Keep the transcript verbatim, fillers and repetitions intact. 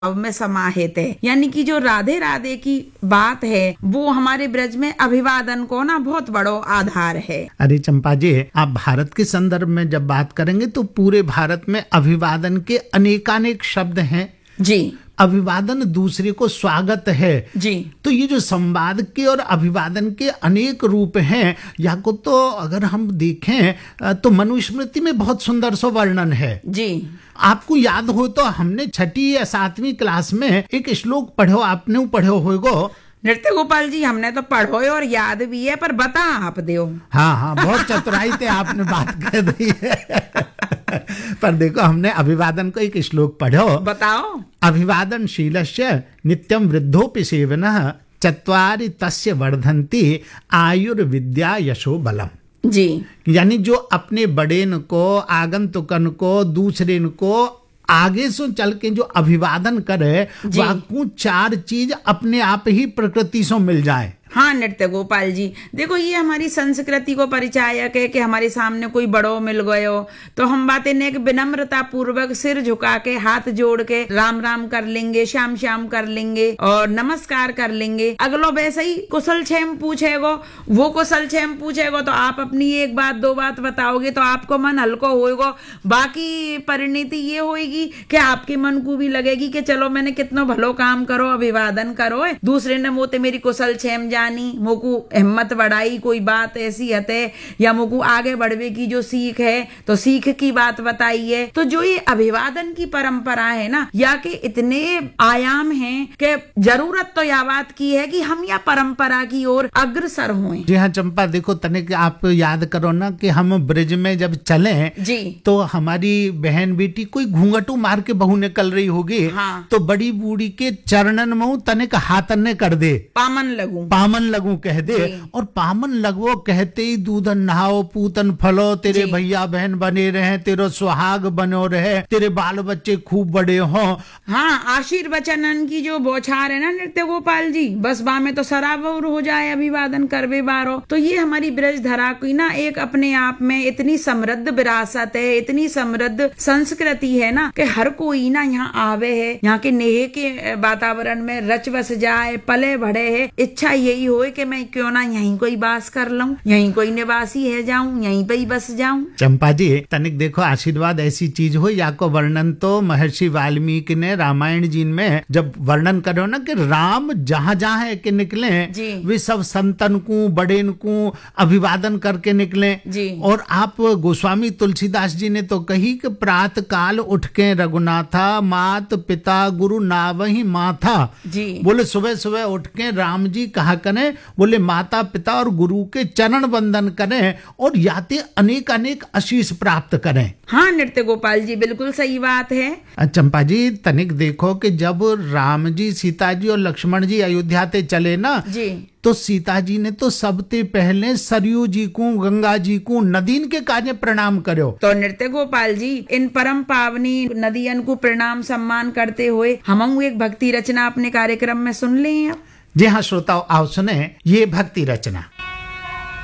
भाव में समाहित है। यानी कि जो राधे राधे की बात है वो हमारे ब्रज में अभिवादन को ना बहुत बड़ो आधार है। अरे चंपा जी, आप भारत के संदर्भ में जब बात करेंगे तो पूरे भारत में अभिवादन के अनेकानेक शब्द हैं जी। अभिवादन दूसरे को स्वागत है जी। तो ये जो संवाद के और अभिवादन के अनेक रूप हैं, या को तो अगर हम देखें तो मनुस्मृति में बहुत सुंदर सा वर्णन है जी। आपको याद हो तो हमने छठी या सातवीं क्लास में एक श्लोक पढ़ो, आपने पढ़ो होगो नृत्य गोपाल जी। हमने तो पढ़ो और याद भी है, पर बता आप दो। हाँ हाँ, बहुत चतुराई से आपने बात कर दी है। पर देखो, हमने अभिवादन को एक श्लोक पढ़ो। बताओ। अभिवादन शीलस्य नित्यम वृद्धोपि सेवनः चत्वारि तस्य वर्धन्ति आयुर्विद्या यशो बलम। जी। यानी जो अपने बड़ेन को, आगंतुकन को, दूसरे को आगे से चल के जो अभिवादन करे, वाकू चार चीज अपने आप ही प्रकृति से मिल जाए। हाँ नृत्य गोपाल जी, देखो ये हमारी संस्कृति को परिचायक है कि हमारे सामने कोई बड़ो मिल गयो तो हम बातें ने विनम्रता पूर्वक सिर झुका के हाथ जोड़ के राम राम कर लेंगे, श्याम श्याम कर लेंगे और नमस्कार कर लेंगे। अगलो वैसे ही कुशल क्षेम पूछेगो, वो कुशल क्षेम पूछेगो तो आप अपनी एक बात दो बात बताओगे तो आपको मन हल्को होएगो। बाकी परिणति ये होएगी कि आपके मन को भी लगेगी कि चलो मैंने कितना भलो काम करो, अभिवादन करो। दूसरे ने मोते मेरी कुशल क्षेम मोकू हिम्मत बढ़ाई, कोई बात ऐसी है या मोकू आगे बढ़वे की जो सीख है तो सीख की बात बताई है। तो जो ये अभिवादन की परंपरा है ना, या के इतने आयाम हैं कि जरूरत तो यह बात की है कि हम या परंपरा की ओर अग्रसर हुए। जी हाँ चंपा, देखो तनिक आप याद करो ना कि हम ब्रिज में जब चले जी तो हमारी बहन बेटी कोई घूंघटू मार के बहू निकल रही होगी। हाँ। तो बड़ी बूढ़ी के चरणन में तनिक हाथन ने कर दे, पामन लगू पामन लगू कह दे। और पामन लगवो कहते ही दूधन नहाओ पूतन फलो, तेरे भैया बहन बने रहे, तेरो सुहाग बनो रहे, तेरे बाल बच्चे खूब बड़े हो। हाँ, आशीर्वचनन की जो बौछार है ना नृत्य गोपाल जी, बस बा में तो सराबोर हो जाए अभिवादन करवे बारो। तो ये हमारी ब्रज धरा की ना एक अपने आप में इतनी समृद्ध विरासत है, इतनी समृद्ध संस्कृति है ना कि हर कोई ना यहाँ आवे है, यहाँ के नेह के वातावरण में रच बस जाए, पले बढ़े है। इच्छा यही होए कि मैं क्यों ना यहीं कोई बास कर लूं, यहीं कोई निवासी है जाऊं, यहीं पे ही बस जाऊं। चंपा जी तनिक देखो, आशीर्वाद ऐसी चीज हो, या को वर्णन तो महर्षि वाल्मीकि ने रामायण जी में जब वर्णन करो ना कि राम जहां जहां है कि निकले वे सब संतन को, बड़ेन को अभिवादन करके निकले जी। और आप गोस्वामी तुलसीदास जी ने तो कही कि प्रात काल उठ के रघुनाथा, मात पिता गुरु नावही माथा जी। बोले सुबह सुबह उठ के राम जी कहा करें, बोले माता पिता और गुरु के चरण वंदन करें और याते अनेक अनेक आशीष प्राप्त करें। हाँ नृत्य गोपाल जी, बिल्कुल सही बात है। चंपा जी तनिक देखो कि जब राम जी, सीता जी और लक्ष्मण जी अयोध्या ते चले ना जी, तो सीता जी ने तो सबसे पहले सरयू जी को, गंगा जी को, नदीन के काजे प्रणाम करो। तो नृत्य गोपाल जी इन परम पावनी नदियन को प्रणाम सम्मान करते हुए हम एक भक्ति रचना अपने कार्यक्रम में सुन लें। जी हाँ श्रोताओं, आओ सुने ये भक्ति रचना।